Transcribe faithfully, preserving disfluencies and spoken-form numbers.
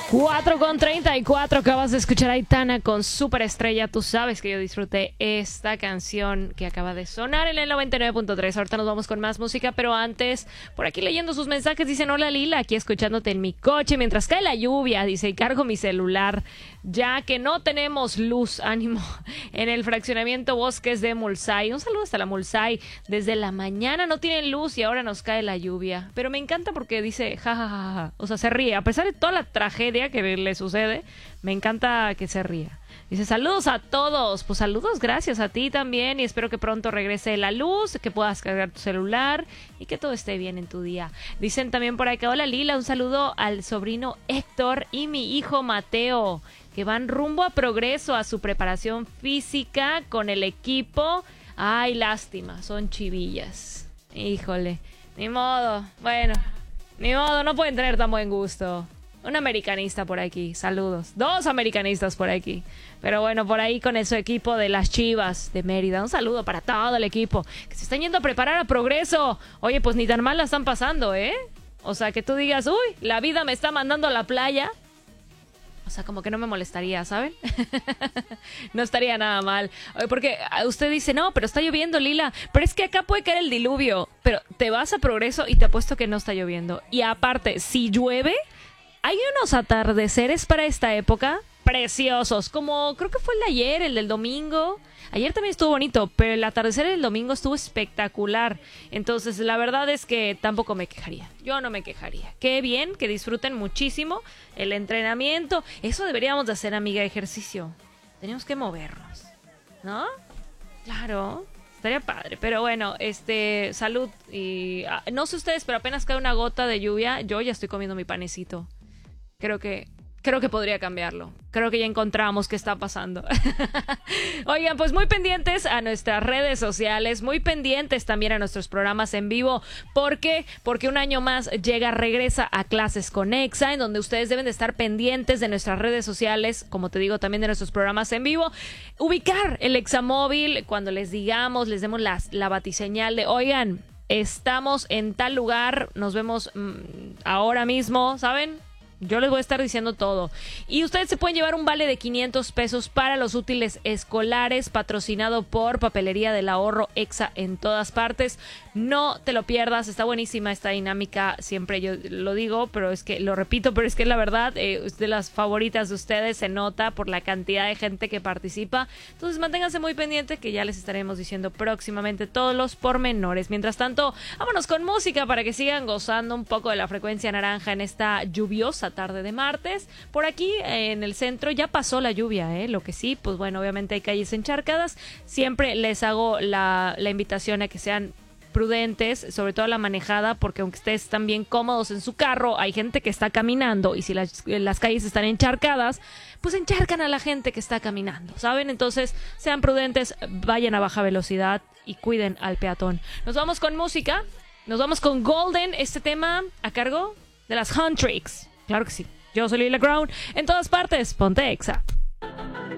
cuatro con treinta y cuatro, acabas de escuchar a Aitana con Superestrella. Tú sabes que yo disfruté esta canción que acaba de sonar en el noventa y nueve punto tres. Ahorita nos vamos con más música, pero antes, por aquí leyendo sus mensajes, dicen: hola Lila, aquí escuchándote en mi coche mientras cae la lluvia, dice, y cargo mi celular, ya que no tenemos luz, ánimo, en el fraccionamiento Bosques de Mulsay. Un saludo hasta la Mulsay. Desde la mañana no tienen luz y ahora nos cae la lluvia. Pero me encanta porque dice, jajajaja, ja, ja, ja. O sea, se ríe, a pesar de toda la tragedia que le sucede, me encanta que se ría. Dice, saludos a todos. Pues saludos, gracias a ti también, y espero que pronto regrese la luz, que puedas cargar tu celular y que todo esté bien en tu día. Dicen también por acá, hola Lila, un saludo al sobrino Héctor y mi hijo Mateo, que van rumbo a Progreso a su preparación física con el equipo. Ay, lástima, son chivillas. Híjole, ni modo, bueno, ni modo, no pueden tener tan buen gusto. Un americanista por aquí, saludos. Dos americanistas por aquí. Pero bueno, por ahí con su equipo de las Chivas de Mérida. Un saludo para todo el equipo que se están yendo a preparar a Progreso. Oye, pues ni tan mal la están pasando, ¿eh? O sea, que tú digas, uy, la vida me está mandando a la playa. O sea, como que no me molestaría, ¿saben? No estaría nada mal. Porque usted dice, no, pero está lloviendo, Lila. Pero es que acá puede caer el diluvio. Pero te vas a Progreso y te apuesto que no está lloviendo. Y aparte, si llueve, hay unos atardeceres para esta época preciosos. Como creo que fue el de ayer, el del domingo. Ayer también estuvo bonito, pero el atardecer del domingo estuvo espectacular. Entonces, la verdad es que tampoco me quejaría. Yo no me quejaría. Qué bien, que disfruten muchísimo el entrenamiento. Eso deberíamos de hacer, amiga, ejercicio. Tenemos que movernos, ¿no? Claro, estaría padre. Pero bueno, este, salud. Y ah, no sé ustedes, pero apenas cae una gota de lluvia, yo ya estoy comiendo mi panecito. Creo que... Creo que podría cambiarlo. Creo que ya encontramos qué está pasando. Oigan, pues muy pendientes a nuestras redes sociales, muy pendientes también a nuestros programas en vivo. ¿Por qué? Porque un año más llega, regresa a Clases con Exa, en donde ustedes deben de estar pendientes de nuestras redes sociales, como te digo, también de nuestros programas en vivo. Ubicar el Examóvil cuando les digamos, les demos la, la batiseñal de, oigan, estamos en tal lugar, nos vemos mmm, ahora mismo, ¿saben? Yo les voy a estar diciendo todo. Y ustedes se pueden llevar un vale de quinientos pesos para los útiles escolares, patrocinado por Papelería del Ahorro Exa en todas partes. No te lo pierdas, está buenísima esta dinámica. Siempre yo lo digo, pero es que lo repito, pero es que la verdad eh, es de las favoritas de ustedes, se nota por la cantidad de gente que participa. Entonces manténganse muy pendientes, que ya les estaremos diciendo próximamente todos los pormenores. Mientras tanto, vámonos con música para que sigan gozando un poco de la frecuencia naranja en esta lluviosa tarde de martes. Por aquí eh, en el centro ya pasó la lluvia, ¿eh? Lo que sí, pues bueno, obviamente hay calles encharcadas. Siempre les hago la, la invitación a que sean prudentes, sobre todo la manejada, porque aunque ustedes están bien cómodos en su carro, hay gente que está caminando, y si las, las calles están encharcadas, pues encharcan a la gente que está caminando, ¿saben? Entonces, sean prudentes, vayan a baja velocidad y cuiden al peatón. Nos vamos con música, nos vamos con Golden, este tema a cargo de las Huntrix. Claro que sí. Yo soy Lila Crown. En todas partes, ponte Exa.